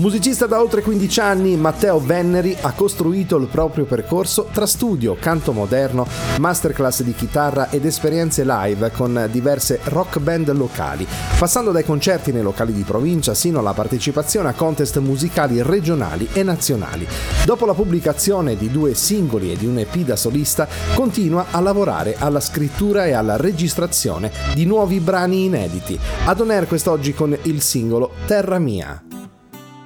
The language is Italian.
Musicista da oltre 15 anni, Matteo Venneri ha costruito il proprio percorso tra studio, canto moderno, masterclass di chitarra ed esperienze live con diverse rock band locali, passando dai concerti nei locali di provincia sino alla partecipazione a contest musicali regionali e nazionali. Dopo la pubblicazione di 2 singoli e di un EP da solista, continua a lavorare alla scrittura e alla registrazione di nuovi brani inediti. Ad On Air quest'oggi con il singolo Terra Mia.